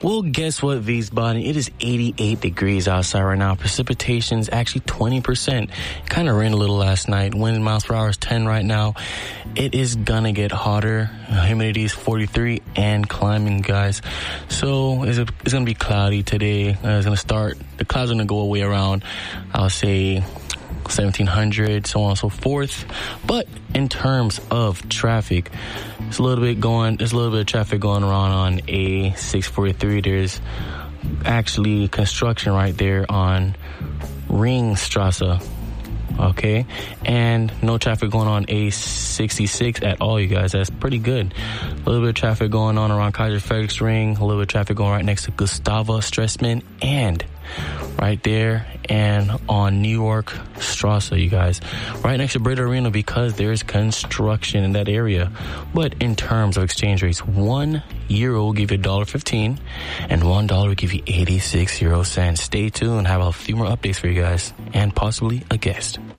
Well, guess what, Wiesbaden? It is 88 degrees outside right now. Precipitation's actually 20%. Kind of rained a little last night. Wind miles per hour is 10 right now. It is gonna get hotter. Humidity is 43 and climbing, guys. So it's gonna be cloudy today. The clouds are gonna go away around, I'll say, 1700, so on and so forth. But in terms of traffic, there's a little bit of traffic going around on A643. There's actually construction right there on Ringstrasse. Okay, and no traffic going on A66 at all, you guys. That's pretty good. A little bit of traffic going on around Kaiser Friedrichsring, a little bit of traffic going right next to Gustava Stresemann, and right there and on New York Strasse, you guys. Right next to Breda Arena, because there's construction in that area. But in terms of exchange rates, €1 will give you $1.15 and $1 will give you 86 euro cents. Stay tuned. Have a few more updates for you guys and possibly a guest.